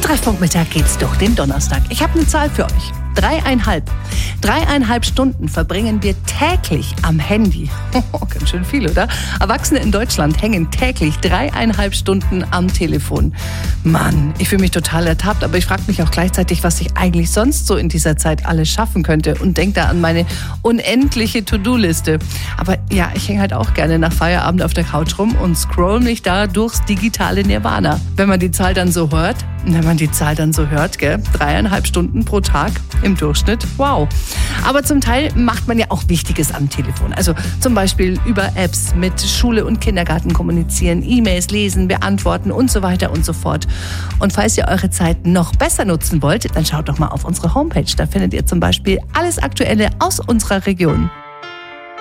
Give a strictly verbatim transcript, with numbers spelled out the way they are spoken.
Mit Treffpunkt Mittag geht's durch den Donnerstag. Ich habe eine Zahl für euch. Dreieinhalb. Dreieinhalb Stunden verbringen wir täglich am Handy. Ganz schön viel, oder? Erwachsene in Deutschland hängen täglich dreieinhalb Stunden am Telefon. Mann, ich fühle mich total ertappt, aber ich frage mich auch gleichzeitig, was ich eigentlich sonst so in dieser Zeit alles schaffen könnte und denke da an meine unendliche To-Do-Liste. Aber ja, ich hänge halt auch gerne nach Feierabend auf der Couch rum und scroll mich da durchs digitale Nirvana. Wenn man die Zahl dann so hört, wenn man die Zahl dann so hört, gell, dreieinhalb Stunden pro Tag im Durchschnitt, wow. Aber zum Teil macht man ja auch Wichtiges am Telefon. Also zum Beispiel über Apps mit Schule und Kindergarten kommunizieren, E-Mails lesen, beantworten und so weiter und so fort. Und falls ihr eure Zeit noch besser nutzen wollt, dann schaut doch mal auf unsere Homepage. Da findet ihr zum Beispiel alles Aktuelle aus unserer Region.